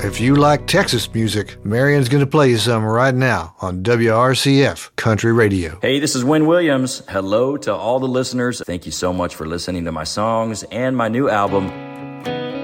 if you like Texas music, Marion's going to play you some right now on WRCF Country Radio. Hey, this is Wynn Williams. Hello to all the listeners. Thank you so much for listening to my songs and my new album,